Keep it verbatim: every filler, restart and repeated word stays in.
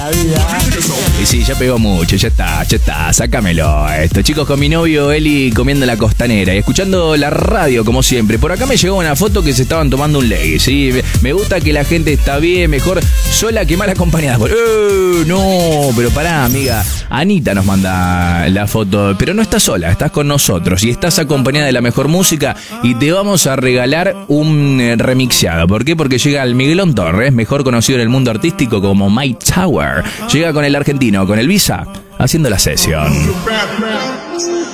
Y sí, ya pegó mucho, ya está, ya está, sácamelo esto. Chicos, con mi novio Eli comiendo la costanera y escuchando la radio como siempre. Por acá me llegó una foto que se estaban tomando un ley, ¿sí? Me gusta que la gente está bien, mejor sola que mal acompañada. ¡Eh! No, pero pará, amiga. Anita nos manda la foto, pero no estás sola, estás con nosotros y estás acompañada de la mejor música y te vamos a regalar un remixeado. ¿Por qué? Porque llega el Miguelón Torres, mejor conocido en el mundo artístico como Mike Tower. Llega con el argentino, con el Visa, haciendo la sesión.